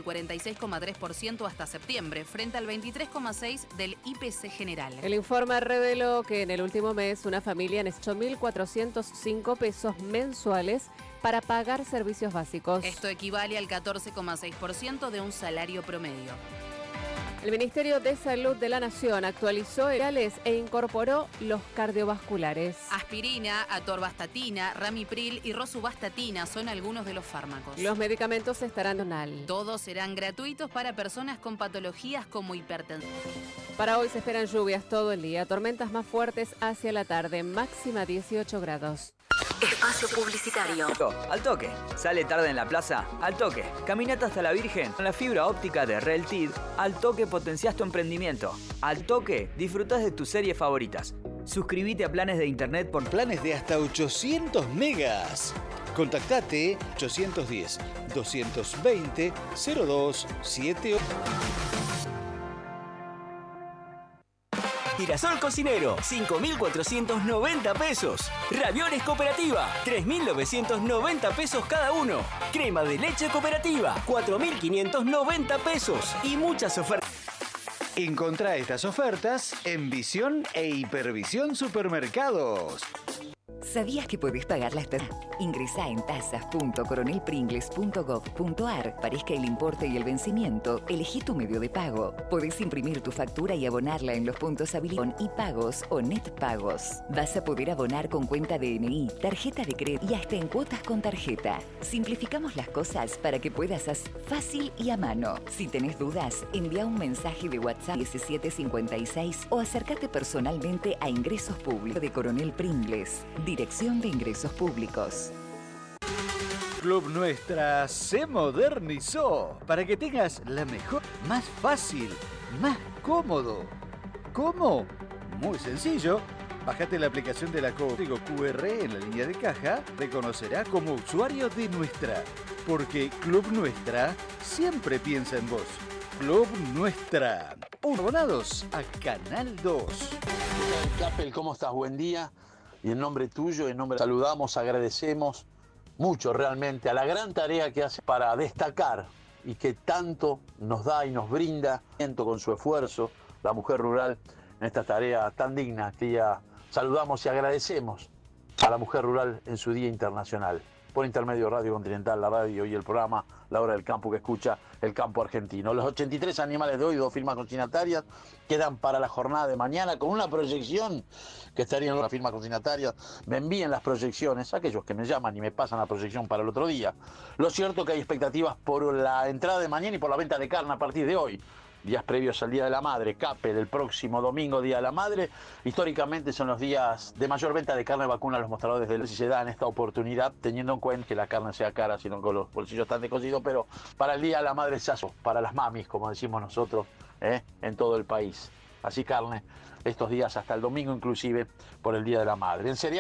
46,3% hasta septiembre, frente al 23,6% del IPC general. El informe reveló que en el último mes una familia necesitó 1.405 pesos mensuales para pagar servicios básicos. Esto equivale al 14,6% de un salario promedio. El Ministerio de Salud de la Nación actualizó e incorporó los cardiovasculares. Aspirina, atorvastatina, ramipril y rosuvastatina son algunos de los fármacos. Los medicamentos estarán donal. Todos serán gratuitos para personas con patologías como hipertensión. Para hoy se esperan lluvias todo el día, tormentas más fuertes hacia la tarde, máxima 18 grados. Espacio publicitario. Al toque. Sale tarde en la plaza. Al toque. Caminata hasta la Virgen. Con la fibra óptica de Reltid, al toque potenciás tu emprendimiento. Al toque disfrutás de tus series favoritas. Suscríbete a planes de internet por planes de hasta 800 megas. Contactate 810-220-0278. Girasol Cocinero, 5.490 pesos. Ravioles Cooperativa, 3.990 pesos cada uno. Crema de leche cooperativa, 4.590 pesos. Y muchas ofertas. Encontrá estas ofertas en Visión e Hipervisión Supermercados. ¿Sabías que podés pagar las tasas? Ingresá en tasas.coronelpringles.gov.ar, parezca el importe y el vencimiento, elegí tu medio de pago. Podés imprimir tu factura y abonarla en los puntos habilitados y pagos o net pagos. Vas a poder abonar con cuenta DNI, tarjeta de crédito y hasta en cuotas con tarjeta. Simplificamos las cosas para que puedas hacer fácil y a mano. Si tenés dudas, envía un mensaje de WhatsApp 1756 o acércate personalmente a Ingresos Públicos de Coronel Pringles. Dirección de Ingresos Públicos. Club Nuestra se modernizó para que tengas la mejor, más fácil, más cómodo. ¿Cómo? Muy sencillo. Bájate la aplicación de la código QR en la línea de caja, te conocerá como usuario de Nuestra, porque Club Nuestra siempre piensa en vos. Club Nuestra. Abonados a Canal 2. Capel, ¿cómo estás? Buen día. Y en nombre tuyo, saludamos, agradecemos mucho realmente a la gran tarea que hace para destacar y que tanto nos da y nos brinda con su esfuerzo la mujer rural en esta tarea tan digna que ya saludamos y agradecemos a la mujer rural en su Día Internacional. Por intermedio de Radio Continental, la radio y el programa La Hora del Campo que escucha el campo argentino. Los 83 animales de hoy, 2 firmas consignatarias, quedan para la jornada de mañana con una proyección que estarían en las firmas consignatarias. Me envíen las proyecciones, aquellos que me llaman y me pasan la proyección para el otro día. Lo cierto que hay expectativas por la entrada de mañana y por la venta de carne a partir de hoy. Días previos al Día de la Madre, Capel, el próximo domingo, Día de la Madre, históricamente son los días de mayor venta de carne vacuna a los mostradores de si se da en esta oportunidad, teniendo en cuenta que la carne sea cara, sino con los bolsillos tan descosidos, pero para el Día de la Madre se hace, para las mamis, como decimos nosotros, en todo el país. Así carne, estos días hasta el domingo inclusive, por el Día de la Madre. En serio,